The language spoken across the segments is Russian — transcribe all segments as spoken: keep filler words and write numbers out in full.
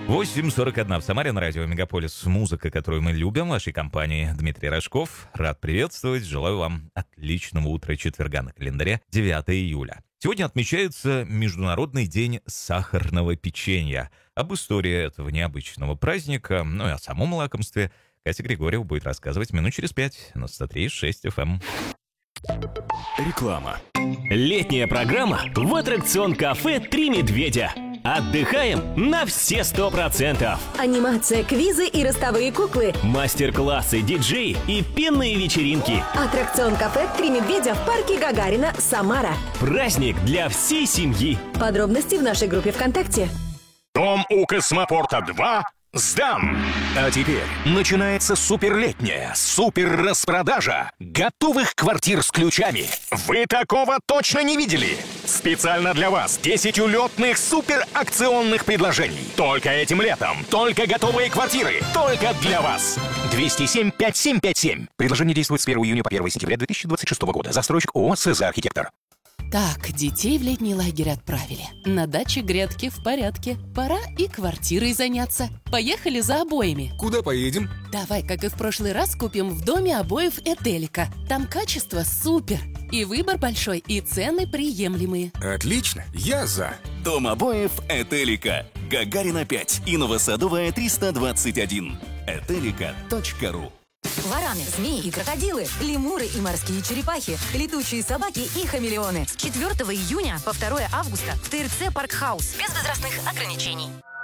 восемь сорок один в Самаре на радио Мегаполис. Музыка, которую мы любим, в вашей компании Дмитрий Рожков. Рад приветствовать. Желаю вам отличного утра четверга на календаре девятое июля. Сегодня отмечается Международный день сахарного печенья. Об истории этого необычного праздника, ну и о самом лакомстве Катя Григорьева будет рассказывать минут через пять на сто три и шесть эф эм. Реклама. Летняя программа в аттракцион-кафе «Три медведя». Отдыхаем на все сто процентов. Анимация, квизы и ростовые куклы. Мастер-классы, диджеи и пенные вечеринки. Аттракцион кафе «Три медведя» в парке Гагарина, Самара. Праздник для всей семьи. Подробности в нашей группе ВКонтакте. Дом у Космопорта два сдан. А теперь начинается суперлетняя супер-распродажа готовых квартир с ключами. Вы такого точно не видели? Специально для вас десять улетных суперакционных предложений. Только этим летом. Только готовые квартиры. Только для вас. двести семь пятьдесят семь пятьдесят семь. Предложение действует с первого июня по первое сентября две тысячи двадцать шестого года. Застройщик ООО «СЗ Архитектор». Так, детей в летний лагерь отправили. На даче грядки в порядке. Пора и квартирой заняться. Поехали за обоями. Куда поедем? Давай, как и в прошлый раз, купим в доме обоев Этелика. Там качество супер. И выбор большой, и цены приемлемые. Отлично, я за. Дом обоев Этелика. Гагарина пять и Новосадовая триста двадцать один. этелика точка ру. Вараны, змеи и крокодилы, лемуры и морские черепахи, летучие собаки и хамелеоны. С четвёртого июня по второе августа в ТРЦ «Паркхаус». Без возрастных ограничений.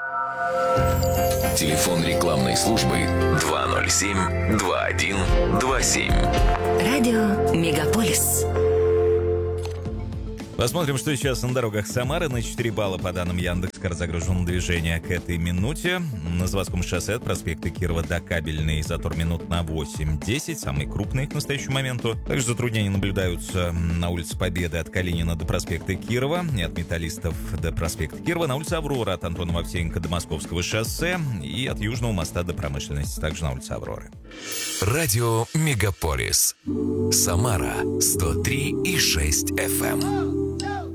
Телефон рекламной службы два ноль семь два один два семь. Радио Мегаполис. Посмотрим, что сейчас на дорогах Самары. На четыре балла по данным Яндекс.Кар загружено движение к этой минуте. На заводском шоссе от проспекта Кирова до Кабельной затор минут на восемь-десять. Самый крупный к настоящему моменту. Также затруднения наблюдаются на улице Победы от Калинина до проспекта Кирова. И от Металлистов до проспекта Кирова. На улице Аврора от Антона Вовсеенко до Московского шоссе. И от Южного моста до Промышленности. Также на улице Авроры. Радио Мегаполис. Самара сто три и шесть эф эм.